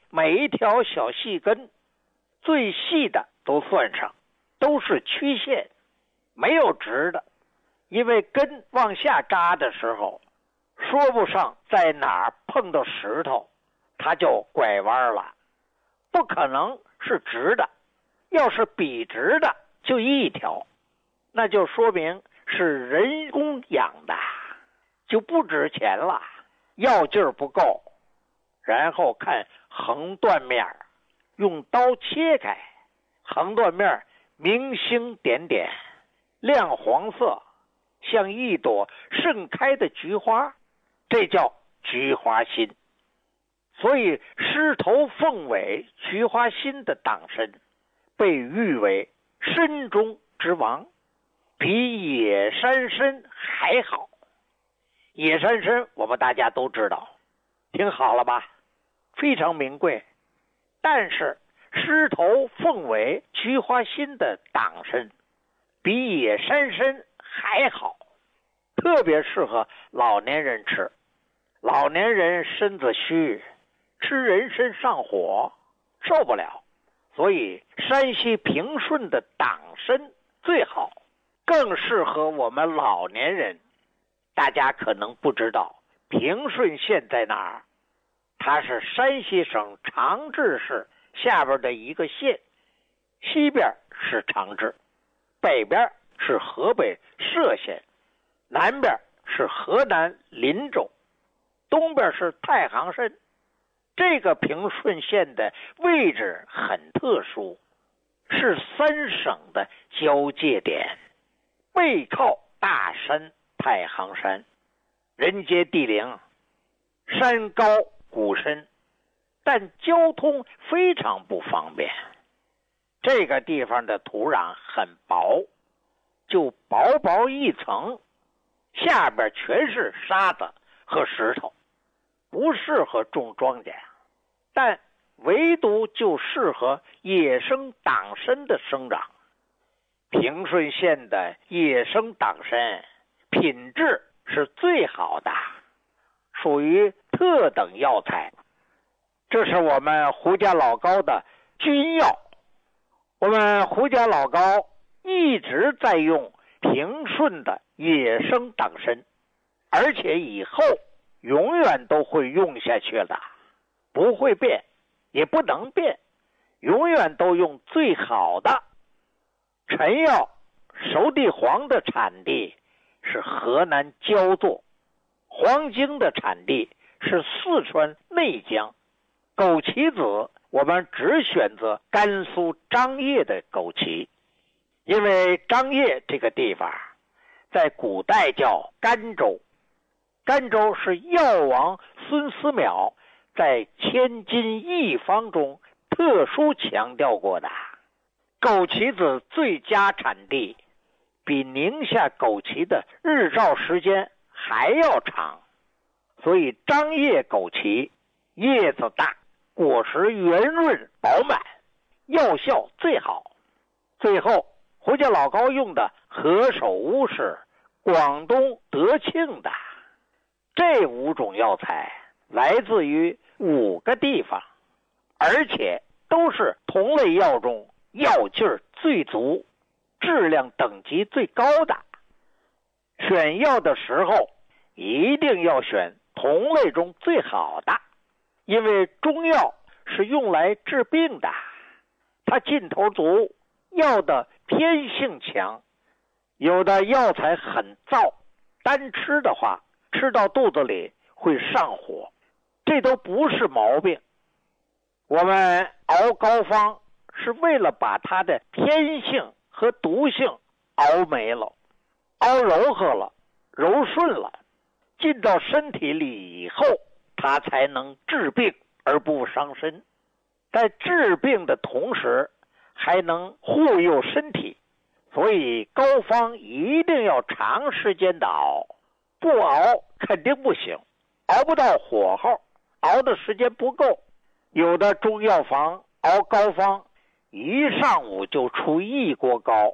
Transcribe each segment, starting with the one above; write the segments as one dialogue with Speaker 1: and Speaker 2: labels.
Speaker 1: 每一条小细根，最细的都算上，都是曲线，没有直的。因为根往下扎的时候，说不上在哪儿碰到石头，它就拐弯了，不可能是直的。要是笔直的就一条，那就说明是人工养的，就不值钱了，药劲儿不够。然后看横断面，用刀切开，横断面明星点点，亮黄色，像一朵盛开的菊花，这叫菊花心。所以狮头凤尾菊花心的党参被誉为参中之王，比野山参还好。野山参我们大家都知道，听好了吧，非常名贵。但是狮头凤尾菊花心的党参比野山参还好，特别适合老年人吃。老年人身子虚，吃人参上火，受不了，所以山西平顺的党参最好，更适合我们老年人。大家可能不知道平顺县在哪儿，它是山西省长治市下边的一个县，西边是长治，北边是河北涉县，南边是河南林州，东边是太行山。这个平顺县的位置很特殊，是三省的交界点，背靠大山太行山，人杰地灵，山高谷深，但交通非常不方便。这个地方的土壤很薄，就薄薄一层，下边全是沙子和石头，不适合种庄稼，但唯独就适合野生党参的生长。平顺县的野生党参品质是最好的，属于特等药材。这是我们胡家老高的军药，我们胡家老高一直在用平顺的野生党参，而且以后永远都会用下去的，不会变，也不能变，永远都用最好的。陈药熟地黄的产地是河南焦作，黄精的产地是四川内江，枸杞子我们只选择甘肃张掖的枸杞，因为张掖这个地方在古代叫甘州，甘州是药王孙思邈在千金一方中特殊强调过的。枸杞子最佳产地比宁夏枸杞的日照时间还要长，所以张掖枸杞叶子大，果实圆润饱满，药效最好。最后胡家老高用的何首乌是广东德庆的。这5种药材来自于5个地方，而且都是同类药中药劲儿最足，质量等级最高的。选药的时候一定要选同类中最好的，因为中药是用来治病的，它劲头足，药的偏性强。有的药材很燥，单吃的话吃到肚子里会上火，这都不是毛病。我们熬膏方是为了把它的偏性和毒性熬没了，熬柔和了，柔顺了，进到身体里以后，它才能治病而不伤身。在治病的同时还能护佑身体，所以膏方一定要长时间的熬，不熬肯定不行，熬不到火候，熬的时间不够。有的中药房熬膏方一上午就出1锅膏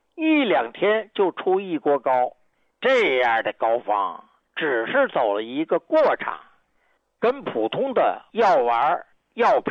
Speaker 1: ，1、2天就出1锅膏，这样的膏方只是走了一个过场，跟普通的药丸药品